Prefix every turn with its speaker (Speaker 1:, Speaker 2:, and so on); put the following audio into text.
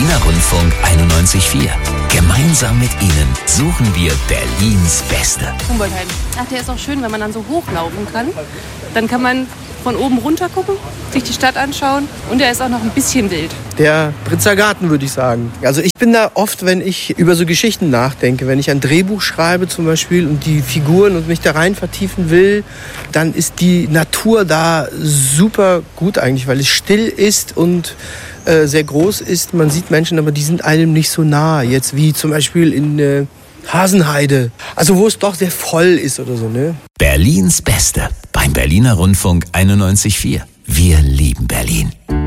Speaker 1: Berliner Rundfunk 91.4. Gemeinsam mit Ihnen suchen wir Berlins Beste.
Speaker 2: Humboldt-Hain. Ach, der ist auch schön, wenn man dann so hochlaufen kann. Dann kann man von oben runter gucken, sich die Stadt anschauen und der ist auch noch ein bisschen wild.
Speaker 3: Der Britzer Garten, würde ich sagen. Also ich bin da oft, wenn ich über so Geschichten nachdenke, wenn ich ein Drehbuch schreibe zum Beispiel und die Figuren und mich da rein vertiefen will, dann ist die Natur da super gut eigentlich, weil es still ist und sehr groß ist. Man sieht Menschen, aber die sind einem nicht so nah. Jetzt wie zum Beispiel in Hasenheide. Also wo es doch sehr voll ist oder so, ne?
Speaker 1: Berlins Beste beim Berliner Rundfunk 91.4. Wir lieben Berlin.